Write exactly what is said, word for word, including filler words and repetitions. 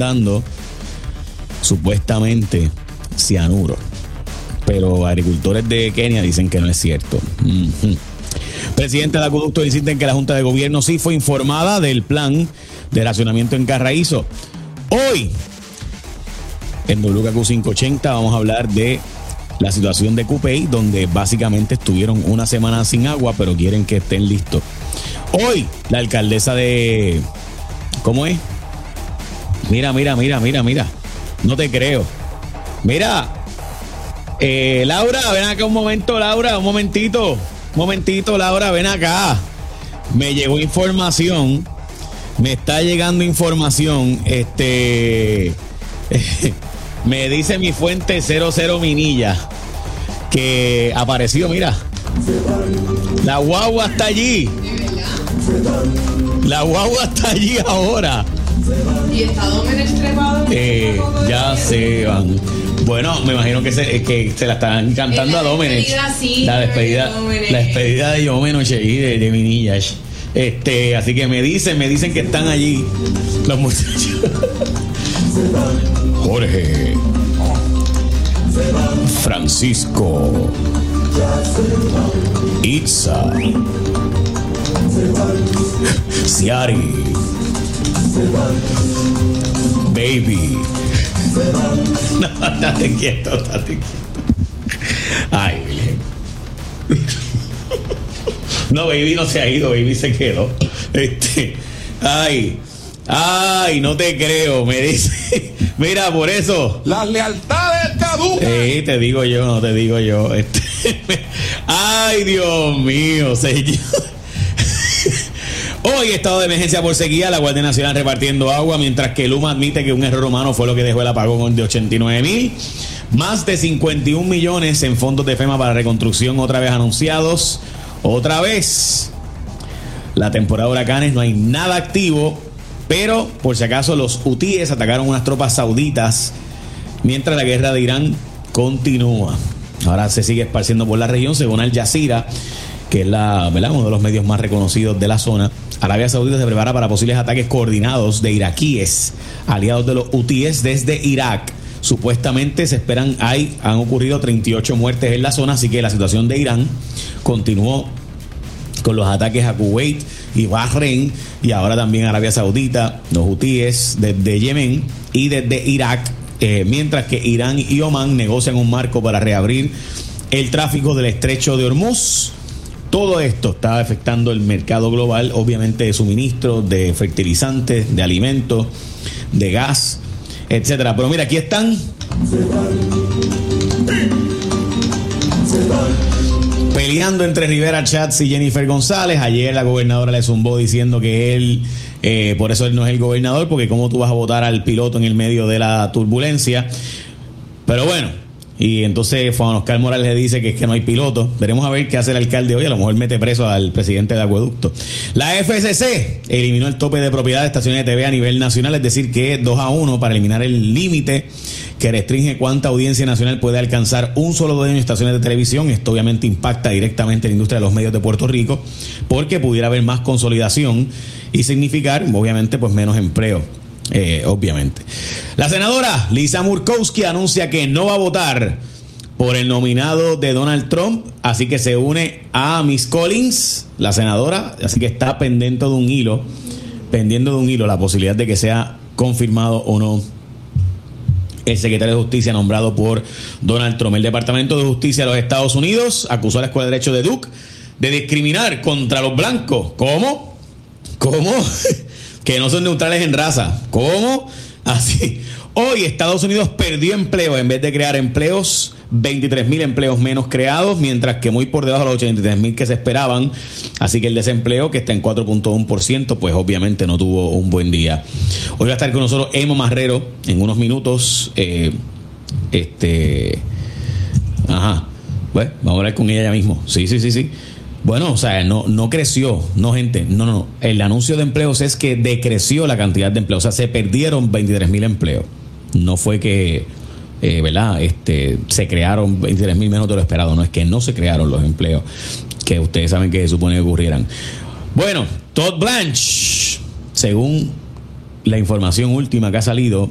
dando supuestamente cianuro, pero agricultores de Kenia dicen que no es cierto. Uh-huh. Presidente del acueducto insiste en que la Junta de Gobierno sí fue informada del plan de racionamiento en Carraízo. Hoy, en W K Q quinientos ochenta, vamos a hablar de la situación de Cupey, donde básicamente estuvieron una semana sin agua, pero quieren que estén listos. Hoy, la alcaldesa de... ¿Cómo es? Mira, mira, mira, mira, mira. No te creo. Mira. Eh, Laura, ven acá un momento, Laura, un momentito. Un momentito, Laura, ven acá. Me llegó información. Me está llegando información. Este... me dice mi fuente cero cero Minilla que apareció, mira. La guagua está allí. La guagua está allí ahora. ¿Y está Domenech trepado? Eh, ya se van. Bueno, me imagino que se, que se la están cantando a Domenech. Sí, la despedida, la despedida de Domenech y de, de Minilla. Este, así que me dicen, me dicen que están allí los muchachos. Jorge, Francisco, Itza, Ciari, Baby. No, estate quieto, estate quieto. Ay, Virgen. No, Baby no se ha ido, Baby se quedó. Este, ay, ay, no te creo, me dice. Mira, por eso. Las lealtades caducan. Sí, te digo yo, no te digo yo. Este, ay, Dios mío, señor. Hoy estado de emergencia por sequía, la Guardia Nacional repartiendo agua, mientras que Luma admite que un error humano fue lo que dejó el apagón de ochenta y nueve mil. Más de cincuenta y un millones en fondos de FEMA para reconstrucción otra vez anunciados. Otra vez. La temporada de huracanes, no hay nada activo, pero por si acaso los hutíes atacaron unas tropas sauditas mientras la guerra de Irán continúa. Ahora se sigue esparciendo por la región, según Al Jazeera, que es la, ¿verdad?, uno de los medios más reconocidos de la zona. Arabia Saudita se prepara para posibles ataques coordinados de iraquíes, aliados de los hutíes desde Irak. Supuestamente se esperan, hay, han ocurrido treinta y ocho muertes en la zona, así que la situación de Irán continuó con los ataques a Kuwait y Bahrein, y ahora también Arabia Saudita, los hutíes desde Yemen y desde Irak, eh, mientras que Irán y Omán negocian un marco para reabrir el tráfico del estrecho de Hormuz. Todo esto está afectando el mercado global, obviamente, de suministros, de fertilizantes, de alimentos, de gas, etcétera. Pero mira, aquí están. Peleando entre Rivera Chats y Jennifer González. Ayer la gobernadora le zumbó diciendo que él, eh, por eso él no es el gobernador, porque cómo tú vas a votar al piloto en el medio de la turbulencia. Pero bueno. Y entonces Juan Oscar Morales le dice que es que no hay piloto. Veremos a ver qué hace el alcalde hoy. A lo mejor mete preso al presidente del acueducto. La F C C eliminó el tope de propiedad de estaciones de T V a nivel nacional, es decir, que es dos a uno para eliminar el límite que restringe cuánta audiencia nacional puede alcanzar un solo dueño de estaciones de televisión. Esto obviamente impacta directamente a la industria de los medios de Puerto Rico, porque pudiera haber más consolidación y significar, obviamente, pues menos empleo. Eh, obviamente. La senadora Lisa Murkowski anuncia que no va a votar por el nominado de Donald Trump, así que se une a Miss Collins, la senadora, así que está pendiente de un hilo, pendiendo de un hilo la posibilidad de que sea confirmado o no el secretario de Justicia nombrado por Donald Trump. El Departamento de Justicia de los Estados Unidos acusó a la Escuela de Derecho de Duke de discriminar contra los blancos. ¿Cómo? ¿Cómo? Que no son neutrales en raza. ¿Cómo? Así. Hoy Estados Unidos perdió empleo en vez de crear empleos, veintitrés mil empleos menos creados, mientras que muy por debajo de los ochenta y tres mil que se esperaban. Así que el desempleo, que está en cuatro punto uno por ciento, pues obviamente no tuvo un buen día. Hoy va a estar con nosotros Emma Marrero en unos minutos. Eh, este, ajá. Bueno, vamos a hablar con ella ya mismo. Sí, sí, sí, sí. Bueno, o sea, no, no creció, no, gente, no, no, no. El anuncio de empleos es que decreció la cantidad de empleos, o sea, se perdieron veintitrés mil empleos. No fue que, eh, ¿verdad? Este, se crearon veintitrés mil menos de lo esperado, no, es que no se crearon los empleos que ustedes saben que se supone que ocurrieran. Bueno, Todd Blanche, según la información última que ha salido,